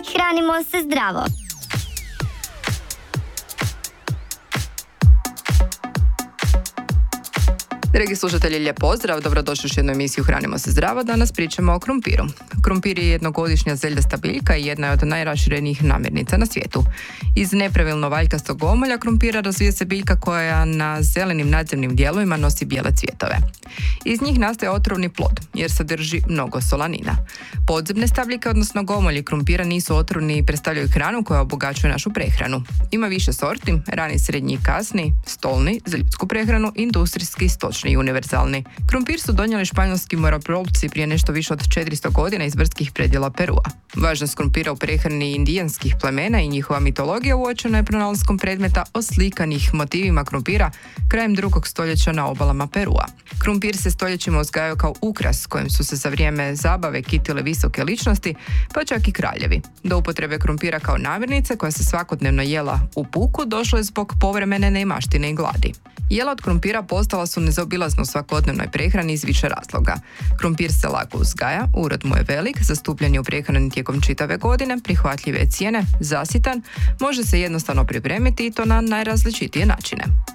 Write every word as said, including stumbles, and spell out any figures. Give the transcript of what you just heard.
Hranimo se zdravo. Dragi slušatelji, lijep pozdrav, dobrodošli u još jednu emisiju Hranimo se zdravo. Danas pričamo o krumpiru. Krumpir je jednogodišnja zeljasta biljka i jedna je od najraširenijih namirnica na svijetu. Iz nepravilno valjkastog gomolja krumpira razvija se biljka koja na zelenim nadzemnim dijelovima nosi bijele cvjetove. Iz njih nastaje otrovni plod, jer sadrži mnogo solanina. Podzemne stabljike, odnosno gomolji krumpira, nisu otrovni i predstavljaju hranu koja obogaćuje našu prehranu. Ima više sorti, rani, srednji i kasni, stolni, za ljudsku prehranu, industrijski, stočni i univerzalni. Krumpir su donijeli španjolski moroplovci prije nešto više od četiristo godina iz brdskih predjela Perua. Važnost krumpira u prehrani indijanskih plemena i njihova mitologija uočena je pronalaskom predmeta oslikanih motivima krumpira krajem drugog stoljeća na obalama Perua. Krumpir se stoljećima uzgajao kao ukras kojim su se za vrijeme zabave kitile visoke ličnosti, pa čak i kraljevi. Do upotrebe krumpira kao namirnice koja se svakodnevno jela u puku došlo je zbog povremene neimaštine i gladi. Jela od krumpira postala su nezaobilazno u svakodnevnoj prehrani iz više razloga. Krumpir se lako uzgaja, urod mu je velik, zastupljen je u prehrani tijekom čitave godine, prihvatljive cijene, zasitan, može se jednostavno pripremiti i to na najrazličitije načine.